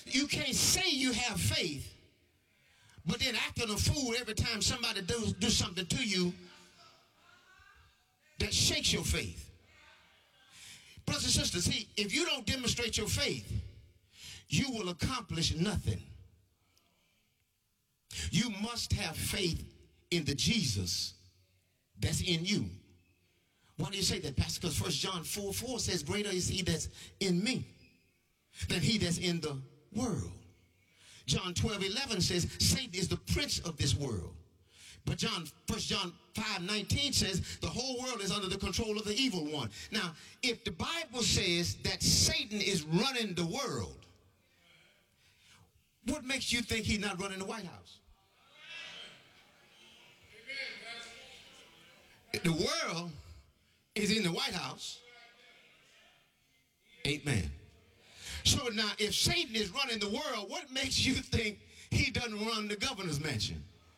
You can't say you have faith, but then acting a fool every time somebody do something to you that shakes your faith. Brothers and sisters, see, if you don't demonstrate your faith, you will accomplish nothing. You must have faith in the Jesus that's in you. Why do you say that, Pastor? Because 1 John 4:4 says, greater is he that's in me than he that's in the world. John 12:11 says, Satan is the prince of this world. But 1 John 5:19 says, the whole world is under the control of the evil one. Now, if the Bible says that Satan is running the world, what makes you think he's not running the White House? The world is in the White House. Amen. So now, if Satan is running the world, what makes you think he doesn't run the governor's mansion?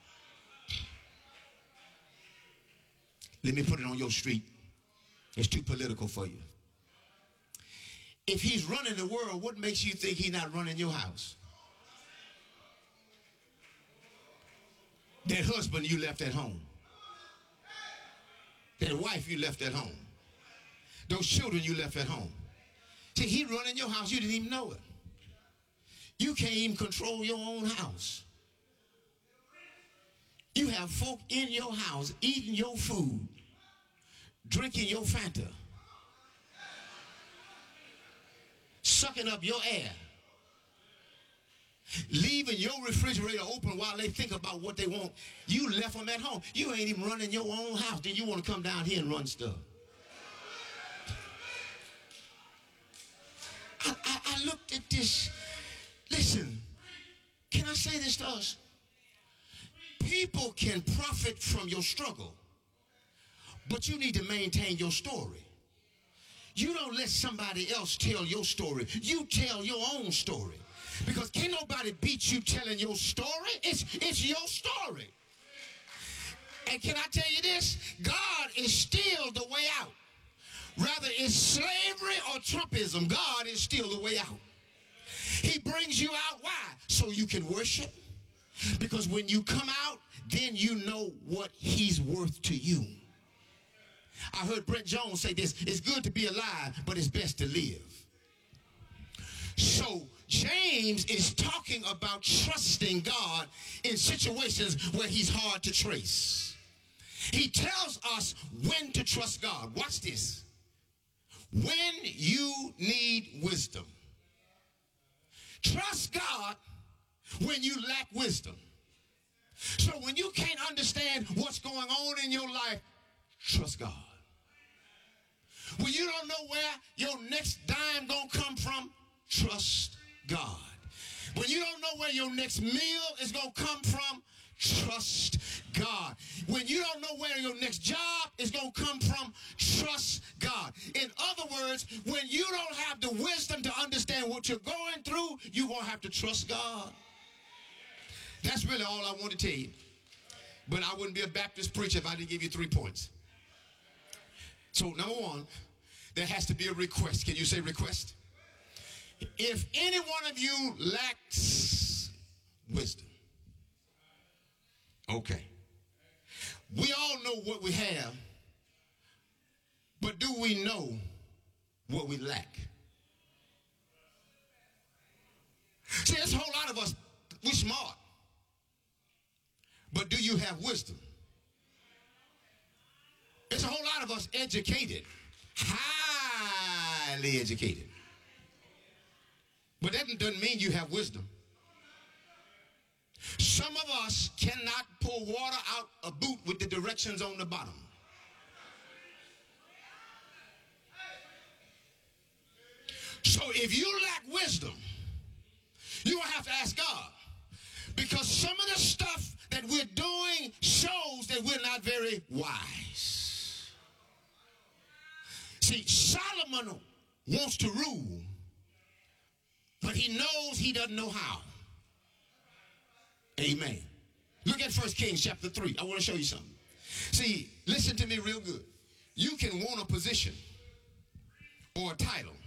Let me put it on your street. It's too political for you. If he's running the world, what makes you think he's not running your house? That husband you left at home. That wife you left at home. Those children you left at home. See, he running your house, you didn't even know it. You can't even control your own house. You have folk in your house eating your food, drinking your Fanta, sucking up your air, leaving your refrigerator open while they think about what they want. You left them at home. You ain't even running your own house. Then you want to come down here and run stuff. I looked at this. Listen, can I say this to us? People can profit from your struggle, but you need to maintain your story. You don't let somebody else tell your story. You tell your own story. Because can't nobody beat you telling your story. It's your story. And can I tell you this? God is still the way out. Rather it's slavery or Trumpism, God is still the way out. He brings you out. Why? So you can worship. Because when you come out, then you know what he's worth to you. I heard Brent Jones say this: it's good to be alive, but it's best to live. So James is talking about trusting God in situations where he's hard to trace. He tells us when to trust God. Watch this. When you need wisdom. Trust God when you lack wisdom. So when you can't understand what's going on in your life, trust God. When you don't know where your next dime gonna come from, trust God. When you don't know where your next meal is gonna come from, trust God. When you don't know where your next job is gonna come from, trust God. In other words, when you don't have the wisdom to understand what you're going through, you're gonna have to trust God. That's really all I want to tell you. But I wouldn't be a Baptist preacher if I didn't give you 3 points. So number one, there has to be a request. Can you say request? If any one of you lacks wisdom, okay. We all know what we have, but do we know what we lack? See, there's a whole lot of us, we're smart, but do you have wisdom? There's a whole lot of us educated, highly educated, but that doesn't mean you have wisdom. Some of us cannot pour water out a boot with the directions on the bottom. So if you lack wisdom, you will have to ask God. Because some of the stuff that we're doing shows that we're not very wise. See, Solomon wants to rule, but he knows he doesn't know how. Amen. Look at 1 Kings chapter 3. I want to show you something. See, listen to me real good. You can want a position or a title,